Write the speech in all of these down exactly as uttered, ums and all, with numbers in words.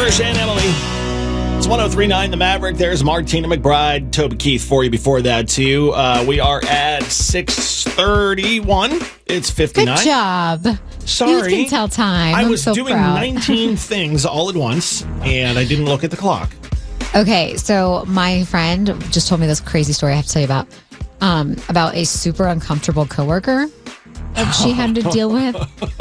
Trish and Emily. It's one oh three point nine The Maverick. There's Martina McBride, Toby Keith for you before that, too. Uh, we are at six thirty-one. It's fifty-nine. Good job. Sorry. You can tell time. I I'm was so doing proud. nineteen things all at once, and I didn't look at the clock. Okay, so my friend just told me this crazy story I have to tell you about. Um, about a super uncomfortable coworker that she had to deal with.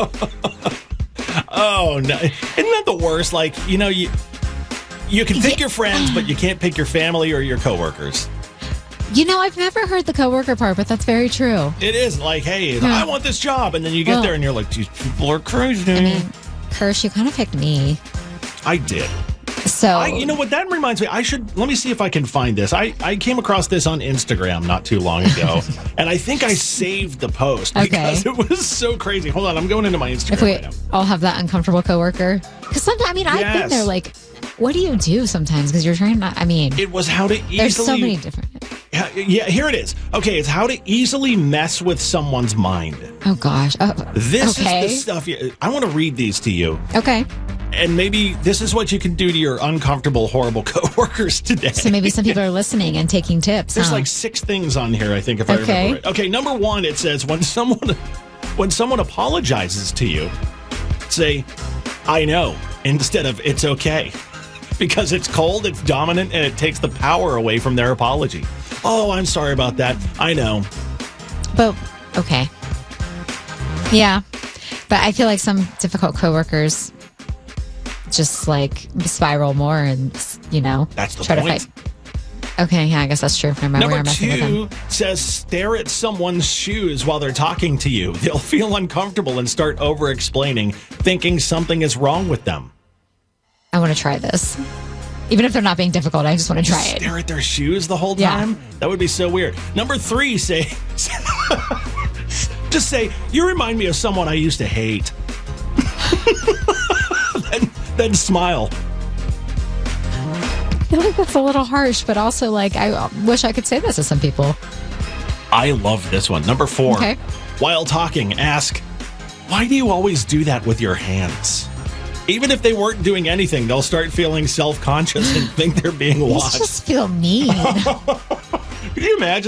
Oh, no. Isn't that the worst? Like, you know, you you can pick Yeah. your friends, but you can't pick your family or your coworkers. You know, I've never heard the coworker part, but that's very true. It is like, hey, Yeah. I want this job. And then you get Well, there and you're like, these people are crazy. I mean, Kirsch, you kind of picked me. I did. So, I, you know what? That reminds me. I should let me see if I can find this. I, I came across this on Instagram not too long ago, and I think I saved the post because Okay. it was so crazy. Hold on, I'm going into my Instagram if we right now. all have that uncomfortable coworker. Because sometimes, I mean, I've been Yes. there like, what do you do sometimes? Because you're trying to, I mean, It was how to easily. there's so many different. Yeah, yeah, here it is. Okay, it's how to easily mess with someone's mind. Oh, gosh. Oh, This okay. is the stuff. You, I want to read these to you, Okay. and maybe this is what you can do to your uncomfortable, horrible coworkers today. So maybe some people are listening and taking tips. There's huh? like six things on here, I think, if I Okay. remember right. Okay, number one, it says when someone when someone apologizes to you, say, I know, instead of it's okay. Because it's cold, it's dominant, and it takes the power away from their apology. Oh, I'm sorry about that. I know. But okay, yeah, but I feel like some difficult coworkers just like spiral more, and you know, That's the try point. to fight. Okay, yeah, I guess that's true. Never mind, Number we're messing with two them. says stare at someone's shoes while they're talking to you. They'll feel uncomfortable and start over explaining, thinking something is wrong with them. I want to try this, even if they're not being difficult. I just want to try it. Stare at their shoes the whole Yeah. time? That would be so weird. Number three, say, just say, you remind me of someone I used to hate. then, then smile. I feel like that's a little harsh, but also like I wish I could say this to some people. I love this one. Number four, Okay. while talking, ask, why do you always do that with your hands? Even if they weren't doing anything, they'll start feeling self-conscious and think they're being These watched. just feel mean. Can you imagine?